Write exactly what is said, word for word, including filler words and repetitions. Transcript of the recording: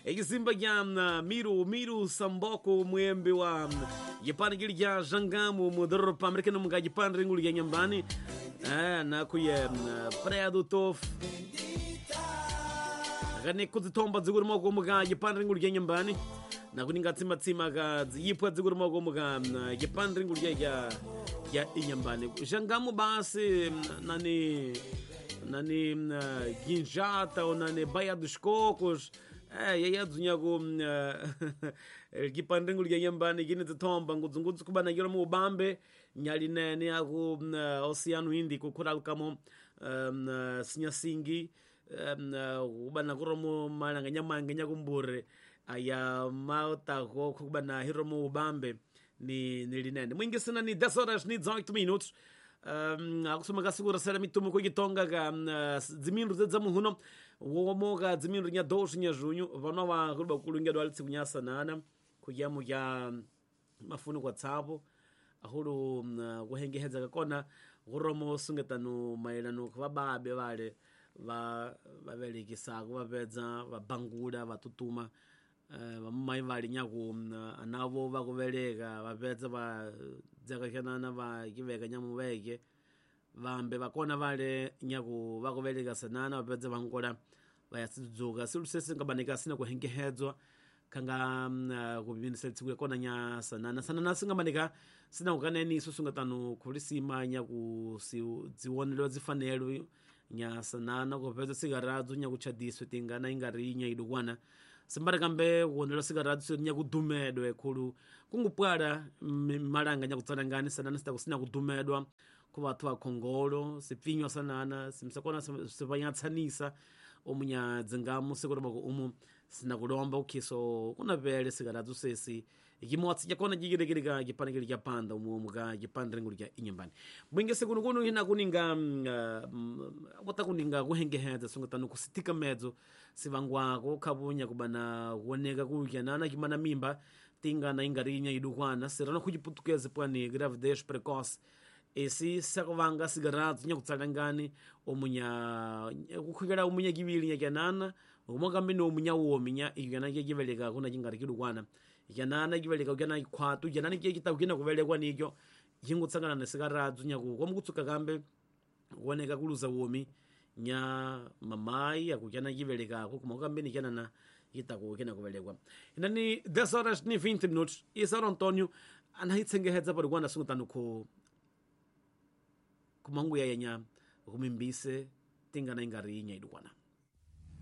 ikisimba ya miru miru samboko mwembe wa yipani gili ya jangamu mudoro pa amerikano mga yipani ringuli ya nyambani na kuye predo tof gane kuzitomba ziguri moko mga yipani ringuli ya nyambani na kuninga tsima tsima ga yipwa ziguri moko mga yipani ringuli ya ya inyambani jangamu basi nani nani ginjata ou nani baia dos cocos é e aí dunyago kipandringu lya nyambani gine zitomba nguzungutsu kubana yoro mu bambe nyali nene ako oceano Índico kural kamo sinyasingi kubana kuromo malanga nyamanga nyakumbure aya mauta ko kubana hiromo bambe ni nilinene mwingi sina ni dez horas ni dezoito minutos. Um, akusoma kasegura sera mitumo ko gitonga ga uh, zimindru zedzamu huno womoga zimindru nya doshi nya junho vano va kuba kulunga do alitsi kunyasa nana kuyamu ya mafuno kwa tsavo ahulu uh, kuhengehedza kakona guromo sungetano maelano kwa babe vale va vavelekisa kuvapedza vabangula vatutuma vamai uh, vali nyaku uh, anavo vakuveleka vapedza va dzakakhanana vakiveka nyamuveke vambe vakona vale nyaku vakuveleka sanana vapedza vankola vayasidzuka silusese ngabanika sina kuhengehedzwa kanga uh, kuvinisa tsikule kona nya sanana sanana singabanika sina kukaneni susungatano kulisima nyaku si dziwonelo zifanelo nya sanana kupedza sigaradzo nyaku chadiswe tingana ingari nya idukwana simbara kambe wonelo sigaradzo nya kudumedwe khulu kungupwala malanga nya kutsalangani sanana sita kusina kudumedwa ku vathu va khongolo sipfinywa sanana simsakona sivanyatsanisa omunya dzingamu sikurobako umu sina kulomba ukhiso kunapele sigaradzo sesi ikimotsi yakona jigirekirika kipanekeli kya panda umu muka kipandrenguli kya inyambani mwingi sekunu kunu hina kuninga uh, wata kuninga kuhengehedza sungatano kusitika medzo sivangwako khavunya kubana kuoneka kukya nana kimana mimba tingana ingarinya idukwana serana kujiputukeze pwani gravidez precoce esi sakuvanga sigaradzo nya kutsalangani omunya kukhikela omunya kivili nya kyanana omukambe no omunya womi nya ikyana kyekiveleka kuna chingari kidukwana ikyanana kiveleka kyana ikhwatu ikyanana kyekita kina kuvelekwa nikyo yingutsangana na sigaradzo nya ku komukutsuka kambe kuoneka kuluza womi nya mamai akukyana kiveleka ko kumakambe ni kyanana yitako kina kuvelekwa inani dez horas ni vinte minutos Isaro Antônio anahitsengehedza pari kwana sungutano ko kumangu ya yenya kumimbise tingana ingari inya idukwana.